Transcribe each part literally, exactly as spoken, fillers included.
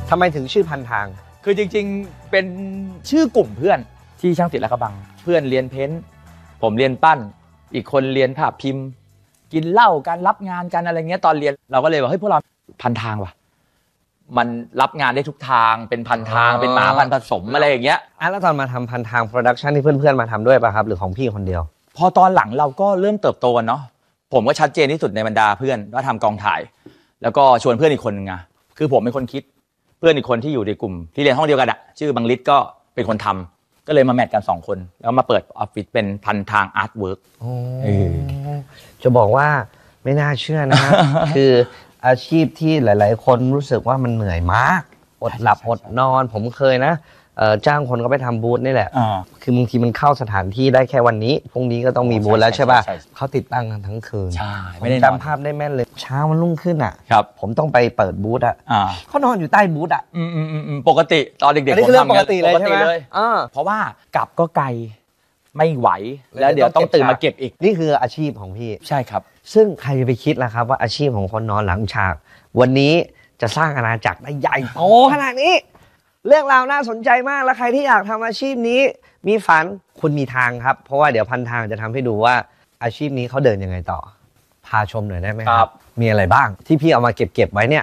ทำไมถึงชื่อพันทางคือจริงๆเป็นชื่อกลุ่มเพื่อนที่ช่างศิลป์ลาดกระบังเพื่อนเรียนเพ้นท์ผมเรียนปั้นอีกคนเรียนภาพพิมพ์กินเหล้าการรับงานกันอะไรเงี้ยตอนเรียนเราก็เลยว่าเฮ้ยพวกเราพันทางว่ะมันรับงานได้ทุกทางเป็นพันทางเป็นหมาพันผสมอะไรอย่างเงี้ยอ่ะแล้วตอนมาทำพันทางโปรดักชันที่เพื่อนๆมาทำด้วยป่ะครับหรือของพี่คนเดียวพอตอนหลังเราก็เริ่มเติบโตเนาะผมก็ชัดเจนที่สุดในบรรดาเพื่อนว่าทำกองถ่ายแล้วก็ชวนเพื่อนอีกคนนึงไงคือผมเป็นคนคิดเพื่อนอีกคนที่อยู่ในกลุ่มที่เรียนห้องเดียวกันอะชื่อบังลิศก็เป็นคนทำก็เลยมาแมทกันสองคนแล้วมาเปิดออฟฟิศเป็นพันทางอาร์ตเวิร์กจะบอกว่าไม่น่าเชื่อนะ คืออาชีพที่หลายๆคนรู้สึกว่ามันเหนื่อยมากอดหลับอดนอนผมเคยนะจ้างคนก็ไปทำบูธนี่แหละคือบางทีมันเข้าสถานที่ได้แค่วันนี้พรุ่งนี้ก็ต้องมีบูธแล้วใช่ป่ะเขาติดตั้งกันทั้งคืนผมจำภาพได้แม่นเลยเช้ามันรุ่งขึ้นอ่ะผมต้องไปเปิดบูธอ่ะเขานอนอยู่ใต้บูธอ่ะปกติตอนเด็กๆผมทำปกติเลยใช่ไหมเพราะว่ากลับก็ไกลไม่ไหวแล้วเดี๋ยวต้องตื่นมาเก็บอีกนี่คืออาชีพของพี่ใช่ครับซึ่งใครจะไปคิดล่ะครับว่าอาชีพของคนนอนหลังฉากวันนี้จะสร้างอาณาจักรได้ใหญ่โตขนาดนี้เรื่องราวน่าสนใจมากและใครที่อยากทำอาชีพนี้มีฝันคุณมีทางครับเพราะว่าเดี๋ยวพันทางจะทำให้ดูว่าอาชีพนี้เขาเดินยังไงต่อพาชมหน่อยได้ไหมครับมีอะไรบ้างที่พี่เอามาเก็บเก็บไว้เนี่ย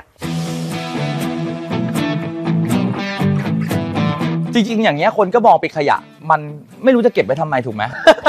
จริงๆอย่างเงี้ยคนก็มองเป็นขยะมันไม่รู้จะเก็บไว้ทำไมถูกไหม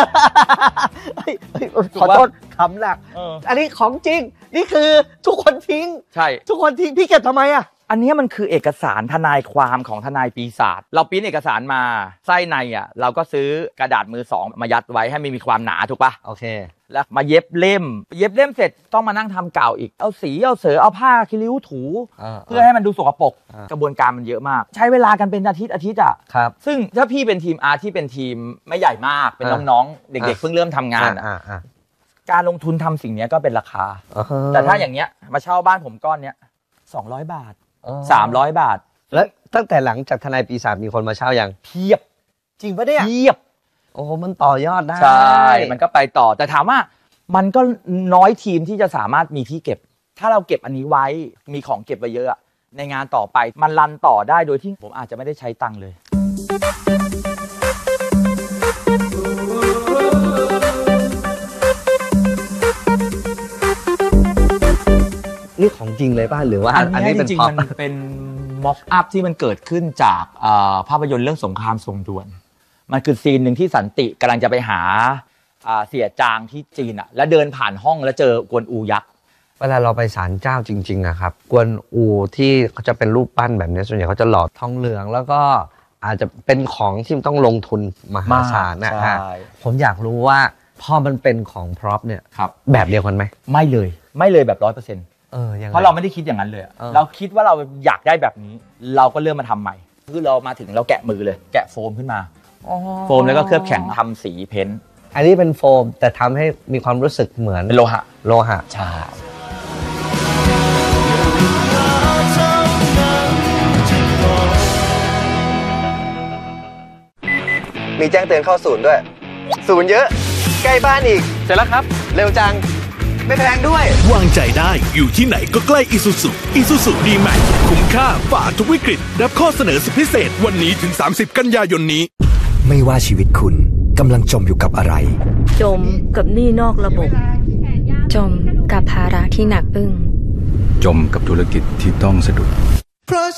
ขอโทษคำหนักอันนี้ของจริงนี่คือทุกคนทิ้งใช่ทุกคนทิ้งพี่เก็บทำไมอ่ะอันนี้มันคือเอกสารทนายความของทนายปีศาจเราปริ้นเอกสารมาไส้ในอ่ะเราก็ซื้อกระดาษมือสองมายัดไว้ให้มันมีความหนาถูกปะโอเคแล้วมาเย็บเล่มเย็บเล่มเสร็จต้องมานั่งทำเก่าอีกเอาสีเอาเสือเอาผ้าคิริ้วถูเพื่อให้มันดูสกปรกกระบวนการมันเยอะมากใช้เวลากันเป็นอาทิตย์อาทิตย์อ่ะครับซึ่งถ้าพี่เป็นทีมอาร์ที่เป็นทีมไม่ใหญ่มากเป็นน้องๆเด็กๆเพิ่งเริ่มทำงานการลงทุนทำสิ่งนี้ก็เป็นราคาแต่ถ้าอย่างเงี้ยมาเช่าบ้านผมก้อนเนี้ยสองร้อยบาทสามร้อยบาทแล้วตั้งแต่หลังจากทนายปีศาจมีคนมาเช่ายังเพียบจริงปะเนี่ยเพียบโอ้โหมันต่อยอดได้ใช่มันก็ไปต่อแต่ถามว่ามันก็น้อยทีมที่จะสามารถมีที่เก็บถ้าเราเก็บอันนี้ไว้มีของเก็บไว้เยอะในงานต่อไปมันรันต่อได้โดยที่ผมอาจจะไม่ได้ใช้ตังค์เลยนี่ของจริงเลยป่ะหรือว่าอันนี้จริงๆมันเป็นม็อกอัพที่มันเกิดขึ้นจากภาพยนตร์เรื่องสงครามทรงด่วนมันคือซีนหนึ่งที่สันติกำลังจะไปหาเสียจางที่จีนอ่ะแล้วเดินผ่านห้องแล้วเจอกวนอูยักษ์เวลาเราไปศาลเจ้าจริงๆนะครับกวนอูที่เขาจะเป็นรูปปั้นแบบนี้ส่วนใหญ่เขาจะหล่อทองเหลืองแล้วก็อาจจะเป็นของที่ต้องลงทุนมหาศาลนะฮะผมอยากรู้ว่าพอมันเป็นของพร็อพเนี่ยแบบเดียวกันไหมไม่เลยไม่เลยแบบร้อยเปอร์เซ็นต์เพราะเราไม่ได้คิดอย่างนั้นเลยเราคิดว่าเราอยากได้แบบนี้เราก็เริ่มมาทำใหม่คือเรามาถึงเราแกะมือเลยแกะโฟมขึ้นมาโฟมแล้วก็เคลือบแข็งทำสีเพ้นท์อันนี้เป็นโฟมแต่ทำให้มีความรู้สึกเหมือนเป็นโลหะโลหะใช่มีแจ้งเตือนเข้าศูนย์ด้วยศูนย์เยอะใกล้บ้านอีกเสร็จแล้วครับเร็วจังไม่แพงด้วยวางใจได้อยู่ที่ไหนก็ใกล้ Isuzu Isuzu D-Max คุ้มค่าฝ่าทุกวิกฤตรับข้อเสนอสุดพิเศษวันนี้ถึงสามสิบกันยายนนี้ไม่ว่าชีวิตคุณกำลังจมอยู่กับอะไรจมกับหนี้นอกระบบจมกับภาระที่หนักอึ้งจมกับธุรกิจที่ต้องสะดุด